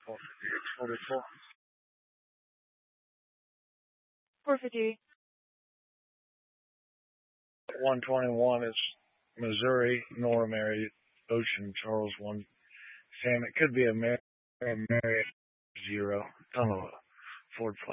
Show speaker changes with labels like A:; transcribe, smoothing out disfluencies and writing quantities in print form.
A: 44.
B: 450.
A: 121 is Missouri, Nora Mary, Ocean, Charles 1, Sam. It could be a Mary 0. I don't know. Ford